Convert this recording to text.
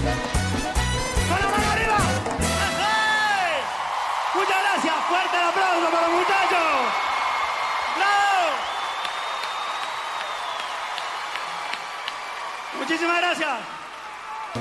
¡Con la mano arriba! ¡Ajá! Muchas gracias. Fuerte el aplauso para los muchachos. ¡Bravo! Muchísimas gracias.